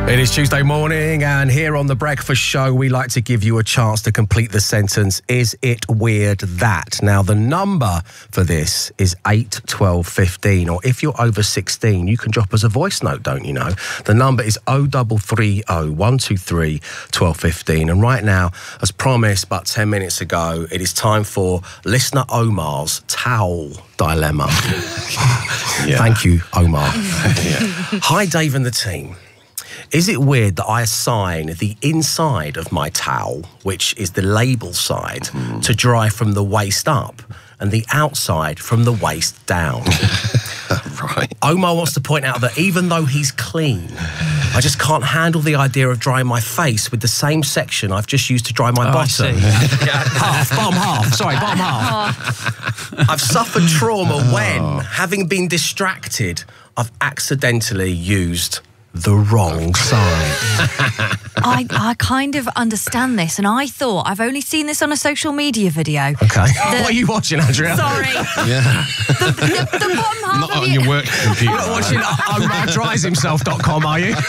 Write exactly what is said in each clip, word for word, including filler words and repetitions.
It is Tuesday morning, and here on The Breakfast Show, we like to give you a chance to complete the sentence, is it weird that? Now, the number for this is eight twelve fifteen, or if you're over sixteen, you can drop us a voice note, don't you know? The number is oh three three oh, one two three, one two one five. And right now, as promised about ten minutes ago, it is time for listener Omar's towel dilemma. Yeah. Thank you, Omar. Yeah. Hi, Dave and the team. Is it weird that I assign the inside of my towel, which is the label side, mm. to dry from the waist up and the outside from the waist down? Right. Omar wants to point out that even though he's clean, I just can't handle the idea of drying my face with the same section I've just used to dry my oh, bottom. half, bottom half. Sorry, bottom half. I've suffered trauma oh. when, having been distracted, I've accidentally used the wrong side. I, I kind of understand this, and I thought, I've only seen this on a social media video. Okay. The, what are you watching, Andrea? Sorry. Yeah. The, the, the bottom half Not of on you. your work computer. You're not watching omar dries himself dot com, are you?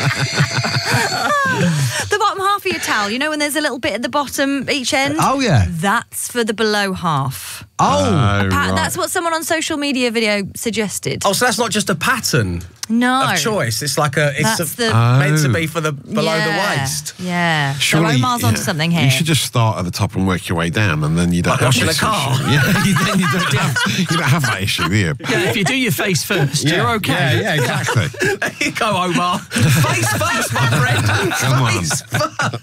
The bottom half of your towel, you know when there's a little bit at the bottom each end? Oh, yeah. That's for the below half. Oh. Oh, Pa- right. That's what someone on social media video suggested. Oh, so that's not just a pattern no. of choice. It's like a, it's That's a, the- meant to Oh. be for the below yeah. the waist. Yeah. Surely, so Omar's onto yeah. something here. You should just start at the top and work your way down, and then you don't Like have washing this a car. issue. Yeah, you, then you, don't have, you don't have that issue, do you? Yeah, if you do your face first, you're okay. Yeah, yeah, exactly. There you go, Omar. Face first, my friend. Come on. Face first.